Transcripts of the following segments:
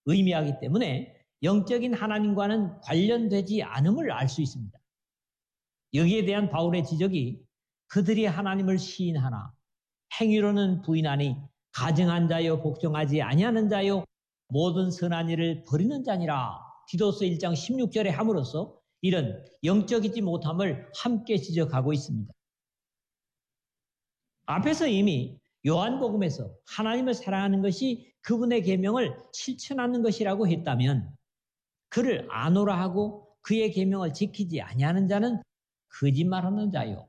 의미하기 때문에 영적인 하나님과는 관련되지 않음을 알 수 있습니다. 여기에 대한 바울의 지적이 그들이 하나님을 시인하나 행위로는 부인하니 가증한 자요 복종하지 아니하는 자요 모든 선한 일을 버리는 자니라. 디도서 1장 16절에 함으로써 이런 영적이지 못함을 함께 지적하고 있습니다. 앞에서 이미 요한복음에서 하나님을 사랑하는 것이 그분의 계명을 실천하는 것이라고 했다면 그를 아노라 하고 그의 계명을 지키지 아니하는 자는 거짓말하는 자요.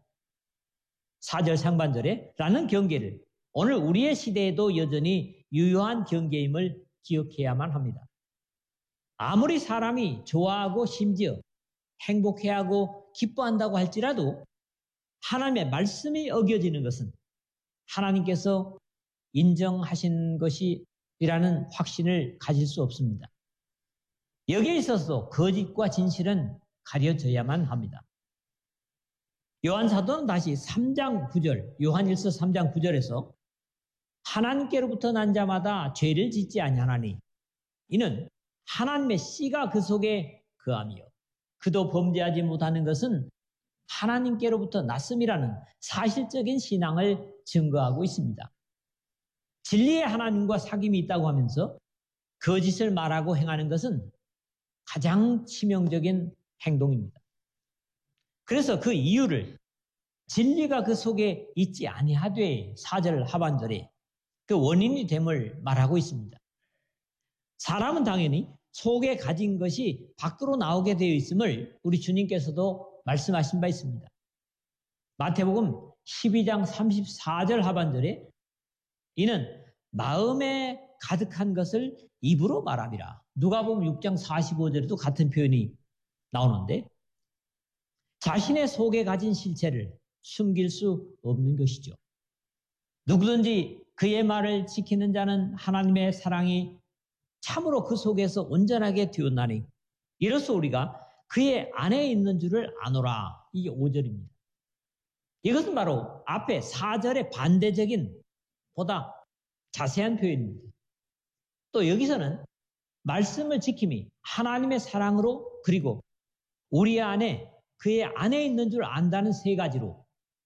4절 상반절에 라는 경계를 오늘 우리의 시대에도 여전히 유효한 경계임을 기억해야만 합니다. 아무리 사람이 좋아하고 심지어 행복해하고 기뻐한다고 할지라도 하나님의 말씀이 어겨지는 것은 하나님께서 인정하신 것이라는 확신을 가질 수 없습니다. 여기에 있어서 거짓과 진실은 가려져야만 합니다. 요한 사도는 다시 3장 9절, 요한일서 3장 9절에서 하나님께로부터 난 자마다 죄를 짓지 아니하나니 이는 하나님의 씨가 그 속에 거하며 그도 범죄하지 못하는 것은 하나님께로부터 났음이라는 사실적인 신앙을 증거하고 있습니다. 진리의 하나님과 사귐이 있다고 하면서 거짓을 말하고 행하는 것은 가장 치명적인 행동입니다. 그래서 그 이유를 진리가 그 속에 있지 아니하되 4절 하반절에 그 원인이 됨을 말하고 있습니다. 사람은 당연히 속에 가진 것이 밖으로 나오게 되어 있음을 우리 주님께서도 말씀하신 바 있습니다. 마태복음 12장 34절 하반절에 이는 마음에 가득한 것을 입으로 말함이라. 누가복음 6장 45절에도 같은 표현이 나오는데 자신의 속에 가진 실체를 숨길 수 없는 것이죠. 누구든지 그의 말을 지키는 자는 하나님의 사랑이 참으로 그 속에서 온전하게 되었나니 이로써 우리가 그의 안에 있는 줄을 아노라. 이게 5절입니다. 이것은 바로 앞에 4절의 반대적인 보다 자세한 표현입니다. 또 여기서는 말씀을 지킴이 하나님의 사랑으로 그리고 우리 안에 그의 안에 있는 줄 안다는 세 가지로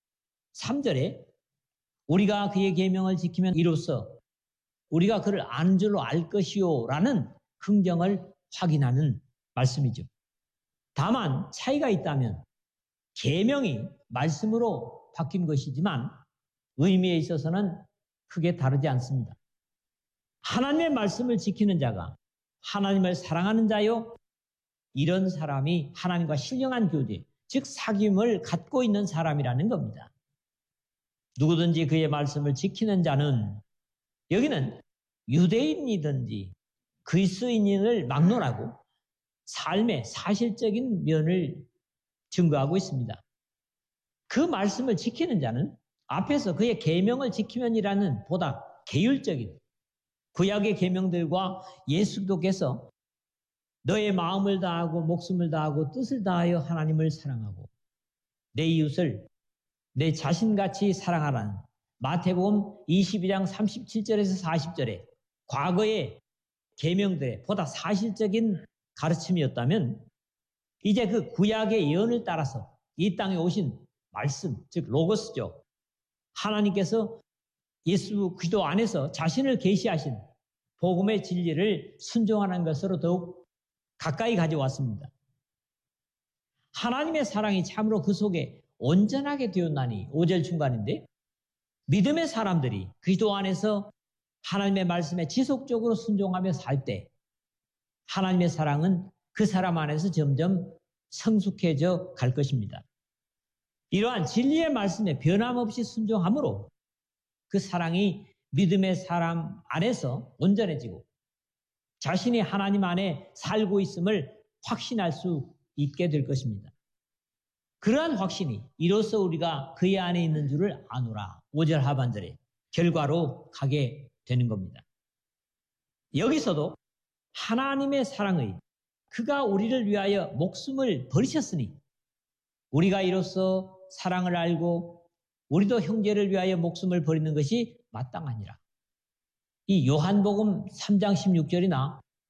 3절에 우리가 그의 계명을 지키면 이로써 우리가 그를 아는 줄로 알 것이요 라는 긍정을 확인하는 말씀이죠. 다만 차이가 있다면 계명이 말씀으로 바뀐 것이지만 의미에 있어서는 크게 다르지 않습니다. 하나님의 말씀을 지키는 자가 하나님을 사랑하는 자요 이런 사람이 하나님과 신령한 교제 즉 사귐을 갖고 있는 사람이라는 겁니다. 누구든지 그의 말씀을 지키는 자는 여기는 유대인이든지 그리스도인을 막론하고 삶의 사실적인 면을 증거하고 있습니다. 그 말씀을 지키는 자는 앞에서 그의 계명을 지키면이라는 보다 계율적인 구약의 계명들과 예수께서 너의 마음을 다하고 목숨을 다하고 뜻을 다하여 하나님을 사랑하고 내 이웃을 내 자신같이 사랑하라는 마태복음 22장 37절에서 40절에 과거의 계명들의 보다 사실적인 가르침이었다면 이제 그 구약의 예언을 따라서 이 땅에 오신 말씀, 즉 로고스죠. 하나님께서 예수 그리스도 안에서 자신을 계시하신 복음의 진리를 순종하는 것으로 더욱 가까이 가져왔습니다. 하나님의 사랑이 참으로 그 속에 온전하게 되었나니 5절 중간인데 믿음의 사람들이 그리스도 안에서 하나님의 말씀에 지속적으로 순종하며 살 때 하나님의 사랑은 그 사람 안에서 점점 성숙해져 갈 것입니다. 이러한 진리의 말씀에 변함없이 순종함으로 그 사랑이 믿음의 사람 안에서 온전해지고 자신이 하나님 안에 살고 있음을 확신할 수 있게 될 것입니다. 그러한 확신이 이로써 우리가 그의 안에 있는 줄을 아노라. 5절 하반절에 결과로 가게 되는 겁니다. 여기서도 하나님의 사랑의 그가 우리를 위하여 목숨을 버리셨으니 우리가 이로써 사랑을 알고 우리도 형제를 위하여 목숨을 버리는 것이 마땅하니라. 이 요한복음 3장 16절이나